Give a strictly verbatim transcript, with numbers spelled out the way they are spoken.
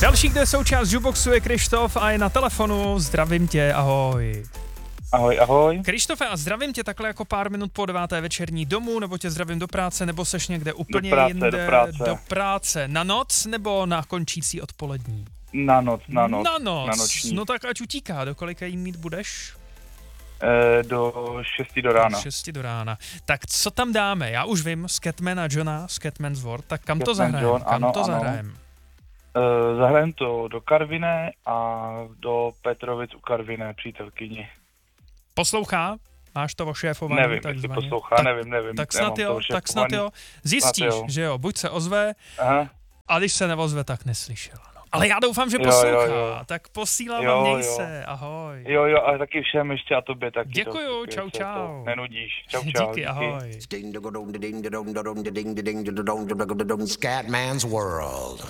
Další, kde součást Jukeboxu, je Krištof a je na telefonu. Zdravím tě, ahoj. Ahoj, ahoj. Krištofe, a zdravím tě takhle jako pár minut po deváté večerní domů, nebo tě zdravím do práce, nebo seš někde úplně do práce, jinde? Do práce. Do práce. Na noc, nebo na končící odpolední? Na noc, na noc. Na noc. Na noční. No tak ať utíká, do kolika jí mít budeš? E, do šesti do rána. Do šesti do rána. Tak co tam dáme? Já už vím, Scatman a Johna, Scatman's World, tak kam to Scatman zahrajem? John, Kam ano, to ano. zahrajem? E, zahrajem to do Karviné a do Petrovic u Karviné, přítelkyni. Poslouchá? Máš to ošéfované? Nevím, jestli poslouchá, tak, nevím, nevím. Tak snad jo, tak snad jo. Zjistíš, snad jo. že jo, buď se ozve, Aha. a když se neozve, tak neslyšel. No. Ale já doufám, že Jo, poslouchá, jo, jo. tak posílám Jo, a měj jo. se, ahoj. Jo, jo, a taky všem ještě a tobě taky. Děkuju, to, čau, se čau. To nenudíš. Čau, čau. Díky, ahoj. Scatman's World.